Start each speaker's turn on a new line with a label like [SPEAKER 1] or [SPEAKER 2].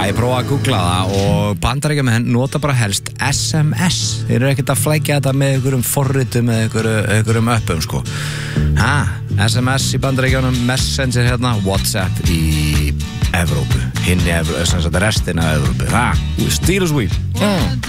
[SPEAKER 1] ég prófaði að googla það og Bandaríkjamenn nota bara helst SMS. Þeir eru ekkert að flækja þetta með einhverjum forritum eða einhverjum uppum, sko. SMS í Bandaríkjunum, Messenger hérna, WhatsApp í Evrópu. Restin af Evrópu. Steelers wheel.